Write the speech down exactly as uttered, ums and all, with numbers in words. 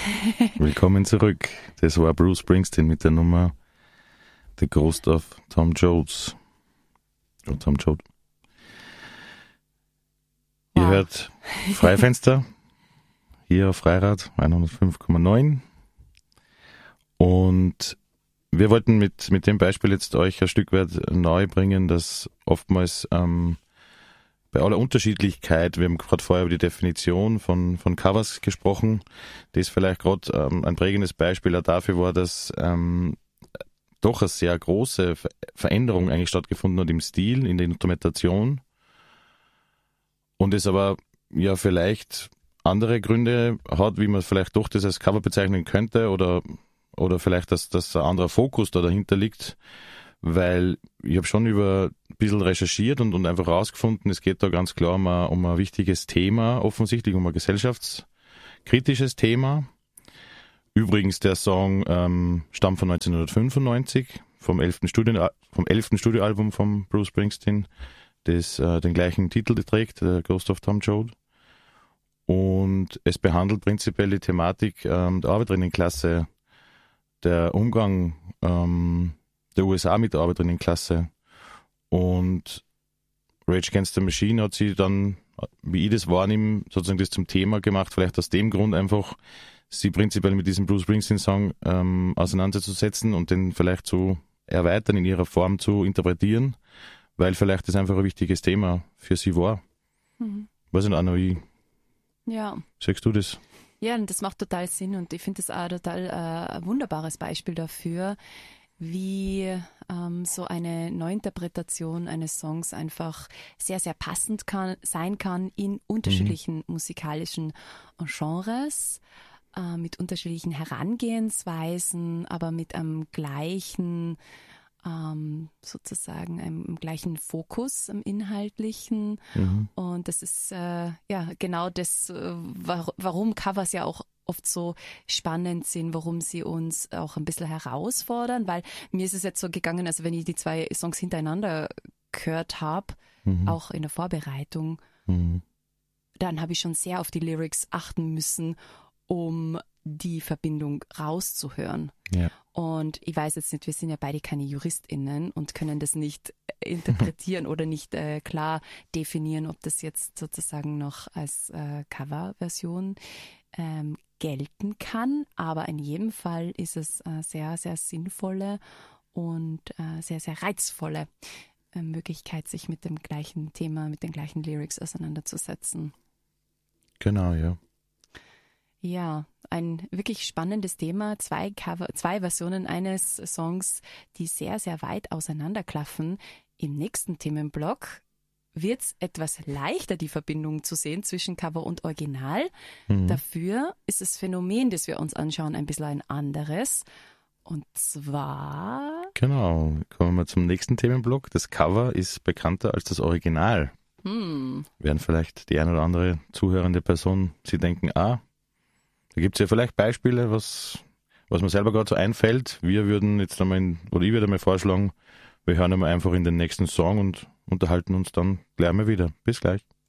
Willkommen zurück. Das war Bruce Springsteen mit der Nummer The Ghost of Tom Jones. Oh, Tom Joad. Ihr wow. hört Freifenster hier auf Freirad hundertfünf Komma neun. Und wir wollten mit, mit dem Beispiel jetzt euch ein Stück weit neu bringen, dass oftmals ähm, bei aller Unterschiedlichkeit, wir haben gerade vorher über die Definition von, von Covers gesprochen, das vielleicht gerade ähm, ein prägendes Beispiel auch dafür war, dass ähm, doch eine sehr große Veränderung eigentlich stattgefunden hat im Stil, in der Instrumentation und es aber ja vielleicht andere Gründe hat, wie man vielleicht doch das als Cover bezeichnen könnte oder, oder vielleicht, dass, dass ein anderer Fokus da dahinter liegt. Weil ich habe schon über ein bisschen recherchiert und, und einfach rausgefunden, es geht da ganz klar um ein, um ein wichtiges Thema, offensichtlich um ein gesellschaftskritisches Thema. Übrigens, der Song ähm, stammt von neunzehnhundertfünfundneunzig, vom elften Studio, vom elften Studioalbum von Bruce Springsteen, das äh, den gleichen Titel trägt, The Ghost of Tom Joad. Und es behandelt prinzipiell die Thematik ähm, der Arbeiterinnenklasse, der Umgang ähm, der U S A-Mitarbeiterinnenklasse. Und Rage Against the Machine hat sie dann, wie ich das wahrnehme, sozusagen das zum Thema gemacht, vielleicht aus dem Grund einfach, sie prinzipiell mit diesem Bruce Springsteen-Song ähm, auseinanderzusetzen und den vielleicht zu erweitern, in ihrer Form zu interpretieren, weil vielleicht das einfach ein wichtiges Thema für sie war. Mhm. Weiß ich nicht, Anna, wie ja. sagst du das? Ja, und das macht total Sinn und ich finde das auch total äh, ein wunderbares Beispiel dafür, wie ähm, so eine Neuinterpretation eines Songs einfach sehr, sehr passend kann, sein kann in unterschiedlichen mhm. musikalischen Genres, äh, mit unterschiedlichen Herangehensweisen, aber mit einem gleichen, ähm, sozusagen einem gleichen Fokus am Inhaltlichen. Mhm. Und das ist äh, ja genau das, äh, war, warum Covers ja auch oft so spannend sind, warum sie uns auch ein bisschen herausfordern, weil mir ist es jetzt so gegangen, also wenn ich die zwei Songs hintereinander gehört habe, mhm. auch in der Vorbereitung, mhm. dann habe ich schon sehr auf die Lyrics achten müssen, um die Verbindung rauszuhören. Ja. Und ich weiß jetzt nicht, wir sind ja beide keine JuristInnen und können das nicht interpretieren oder nicht äh, klar definieren, ob das jetzt sozusagen noch als äh, Coverversion ähm, gelten kann, aber in jedem Fall ist es eine sehr, sehr sinnvolle und äh, sehr, sehr reizvolle äh, Möglichkeit, sich mit dem gleichen Thema, mit den gleichen Lyrics auseinanderzusetzen. Genau, ja. Ja, ein wirklich spannendes Thema, zwei Cover, zwei Versionen eines Songs, die sehr, sehr weit auseinanderklaffen. Im nächsten Themenblock wird es etwas leichter, die Verbindung zu sehen zwischen Cover und Original. Mhm. Dafür ist das Phänomen, das wir uns anschauen, ein bisschen ein anderes. Und zwar... Genau, kommen wir zum nächsten Themenblock. Das Cover ist bekannter als das Original. Hm. Werden vielleicht die eine oder andere zuhörende Person sie denken, ah, da gibt es ja vielleicht Beispiele, was, was mir selber gerade so einfällt. Wir würden jetzt einmal, in, oder ich würde mal vorschlagen, wir hören einmal einfach in den nächsten Song und unterhalten uns dann gleich mal wieder. Bis gleich.